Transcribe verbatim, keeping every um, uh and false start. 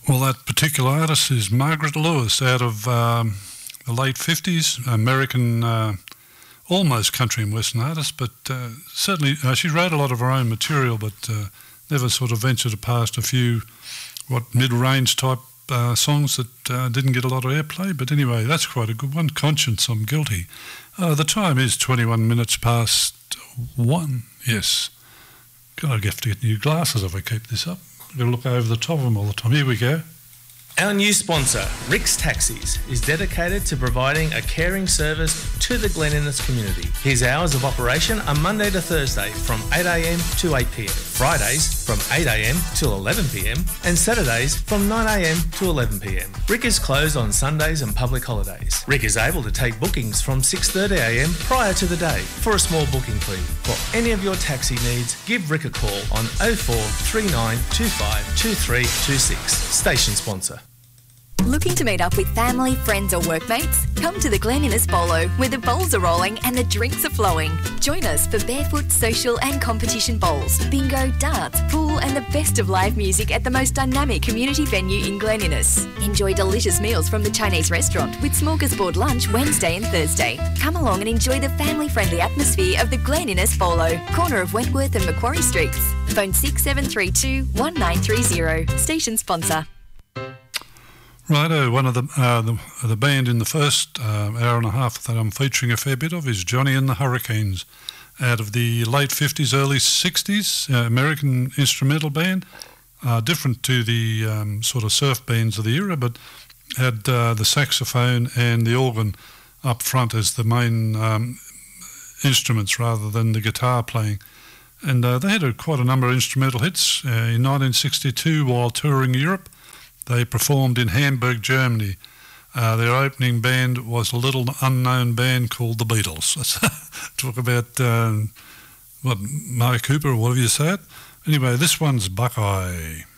Well, that particular artist is Margaret Lewis out of um, the late fifties, American, uh, almost country and western artist, but uh, certainly uh, she wrote a lot of her own material, but uh, never sort of ventured past a few what mid-range type uh, songs that uh, didn't get a lot of airplay. But anyway, that's quite a good one. Conscience, I'm Guilty. Uh, the time is twenty-one minutes past one. Yes. God, I have to get new glasses if I keep this up. I've got to look over the top of them all the time. Here we go. Our new sponsor, Rick's Taxis, is dedicated to providing a caring service to the Glen Innes community. His hours of operation are Monday to Thursday from eight a m to eight p m, Fridays from eight a m till eleven p m, and Saturdays from nine a m to eleven p m. Rick is closed on Sundays and public holidays. Rick is able to take bookings from six thirty a m prior to the day for a small booking fee. For any of your taxi needs, give Rick a call on oh four three nine two five two three two six. Station sponsor. Looking to meet up with family, friends or workmates? Come to the Glen Innes Bowlo, where the bowls are rolling and the drinks are flowing. Join us for barefoot, social and competition bowls, bingo, darts, pool and the best of live music at the most dynamic community venue in Glen Innes. Enjoy delicious meals from the Chinese restaurant with smorgasbord lunch Wednesday and Thursday. Come along and enjoy the family-friendly atmosphere of the Glen Innes Bowlo, corner of Wentworth and Macquarie Streets. Phone six seven three two, one nine three zero. Station sponsor. Righto, one of the, uh, the the band in the first uh, hour and a half that I'm featuring a fair bit of is Johnny and the Hurricanes, out of the late fifties, early sixties, uh, American instrumental band, uh, different to the um, sort of surf bands of the era, but had uh, the saxophone and the organ up front as the main um, instruments rather than the guitar playing. And uh, they had a, quite a number of instrumental hits. Uh, in nineteen sixty-two, while touring Europe, they performed in Hamburg, Germany. Uh, their opening band was a little unknown band called the Beatles. Talk about, uh, what, Mark Cooper or whatever you say it. Anyway, this one's Buckeye.